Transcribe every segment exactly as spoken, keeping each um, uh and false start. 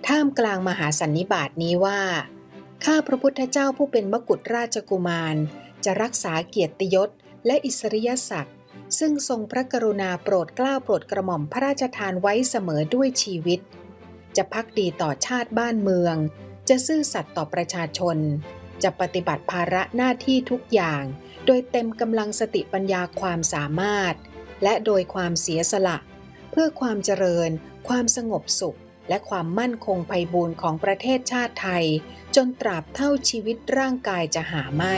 ท่ามกลางมหาสันนิบาตนี้ว่าข้าพระพุทธเจ้าผู้เป็นมกุฎราชกุมารจะรักษาเกียรติยศและอิสริยศักดิ์ซึ่งทรงพระกรุณาโปรดเกล้าโปรดกระหม่อมพระราชทานไว้เสมอด้วยชีวิตจะภักดีต่อชาติบ้านเมืองจะซื่อสัตย์ต่อประชาชนจะปฏิบัติภาระหน้าที่ทุกอย่างโดยเต็มกำลังสติปัญญาความสามารถและโดยความเสียสละเพื่อความเจริญความสงบสุขและความมั่นคงไพบูลย์ของประเทศชาติไทยจนตราบเท่าชีวิตร่างกายจะหาไม่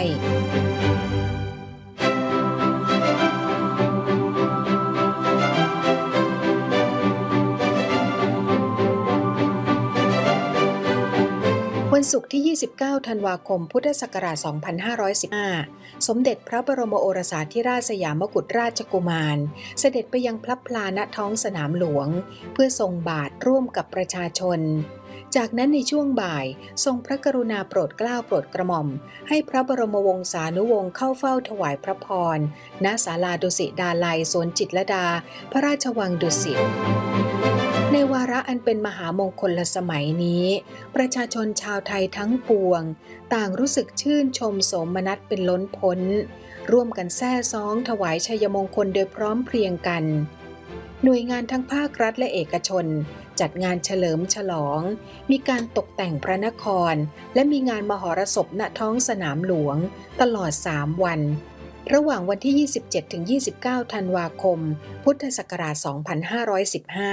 วันศุกร์ที่ยี่สิบเก้าธันวาคมพุทธศักราชสองพันห้าร้อยสิบห้าสมเด็จพระบรมโอรสาธิราชสยามกุฎราชกุมารเสด็จไปยังพลับพลาณท้องสนามหลวงเพื่อทรงบาทร่วมกับประชาชนจากนั้นในช่วงบ่ายทรงพระกรุณาโปรดเกล้าโปรดกระหม่อมให้พระบรมวงศานุวงศ์เข้าเฝ้าถวายพระพรณศาลาดุสิตดาลัยสวนจิตรลดาพระราชวังดุสิตในวาระอันเป็นมหามงคลสมัยนี้ประชาชนชาวไทยทั้งปวงต่างรู้สึกชื่นชมโสมนัสเป็นล้นพ้นร่วมกันแซ่ซ้องถวายชัยมงคลโดยพร้อมเพรียงกันหน่วยงานทั้งภาครัฐและเอกชนจัดงานเฉลิมฉลองมีการตกแต่งพระนครและมีงานมหรสพณท้องสนามหลวงตลอดสามวันระหว่างวันที่ ยี่สิบเจ็ดถึงยี่สิบเก้า ธันวาคม พุทธศักราช สองพันห้าร้อยสิบห้า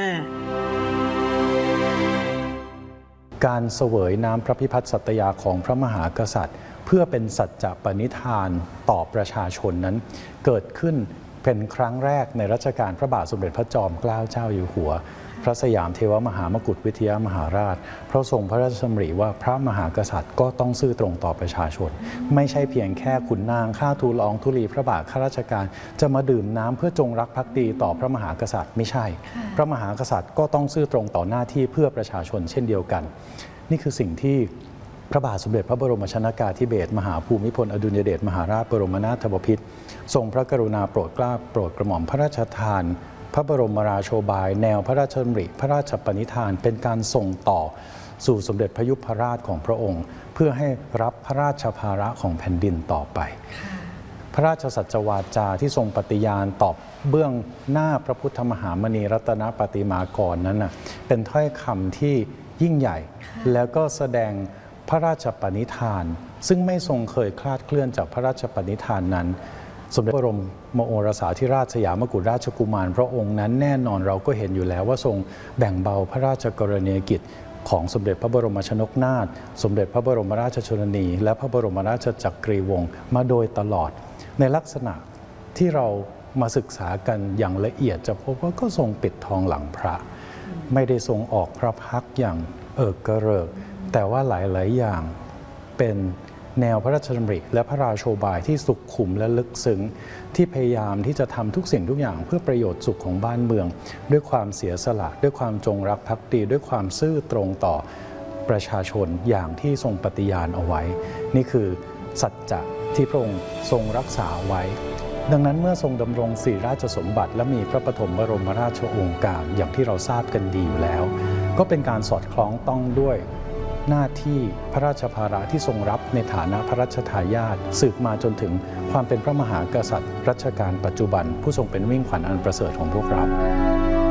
การเสวยน้ำพระพิพัฒน์สัตยาของพระมหากษัตริย์เพื่อเป็นสัจจะปณิธานต่อประชาชนนั้นเกิดขึ้นเป็นครั้งแรกในรัชกาลพระบาทสมเด็จพระจอมเกล้าเจ้าอยู่หัวพระสยามเทวมหามกุฏวิทยามหาราชพระทรงพระราชดำริว่าพระมหากษัตริย์ก็ต้องซื่อตรงต่อประชาชนไม่ใช่เพียงแค่ขุนนางข้าทูลละอองธุลีพระบาทข้าราชการจะมาดื่มน้ำเพื่อจงรักภักดีต่อพระมหากษัตริย์ไม่ใช่พระมหากษัตริย์ก็ต้องซื่อตรงต่อหน้าที่เพื่อประชาชนเช่นเดียวกันนี่คือสิ่งที่พระบาทสมเด็จพระบรมชนกาธิเบศรมหาภูมิพลอดุลยเดชมหาราชบรมนาถบพิตรทรงพระกรุณาโปรดเกล้าโปรดกระหม่อมพระราชทานพระบรมราโชบายแนวพระราชดำริพระราชปณิธานเป็นการส่งต่อสู่สมเด็จพระยุพราชของพระองค์เพื่อให้รับพระราชภาระของแผ่นดินต่อไปพระราชสัจวาจาที่ทรงปฏิญาณตอบเบื้องหน้าพระพุทธมหามณีรัตนปฏิมากรนั้นนะเป็นถ้อยคำที่ยิ่งใหญ่แล้วก็แสดงพระราชปณิธานซึ่งไม่ทรงเคยคลาดเคลื่อนจากพระราชปณิธานนั้นสมเด็จพระบรมโอรสาธิราชสยามกุฎราชกุมารพระองค์นั้นแน่นอนเราก็เห็นอยู่แล้วว่าทรงแบ่งเบาพระราชกรณียกิจของสมเด็จพระบรมชนกนาถสมเด็จพระบรมราชชนนีและพระบรมราชจักรีวงศ์มาโดยตลอดในลักษณะที่เรามาศึกษากันอย่างละเอียดจะพบว่าก็ทรงปิดทองหลังพระไม่ได้ทรงออกพระพักตร์อย่างเอิกกระเริกแต่ว่าหลายๆอย่างเป็นแนวพระราชดำริและพระราโชบายที่สุขุมและลึกซึ้งที่พยายามที่จะทำทุกสิ่งทุกอย่างเพื่อประโยชน์สุขของบ้านเมืองด้วยความเสียสละด้วยความจงรักภักดีด้วยความซื่อตรงต่อประชาชนอย่างที่ทรงปฏิญาณเอาไว้นี่คือสัจจะที่พระองค์ทรงรักษาไว้ดังนั้นเมื่อทรงดำรงศรีราชสมบัติและมีพระปฐมบรมราชโองการอย่างที่เราทราบกันดีอยู่แล้วก็เป็นการสอดคล้องต้องด้วยหน้าที่พระราชภาระที่ทรงรับในฐานะพระราชทายาทสืบมาจนถึงความเป็นพระมหากษัตริย์รัชกาลปัจจุบันผู้ทรงเป็นมิ่งขวัญอันประเสริฐของพวกเรา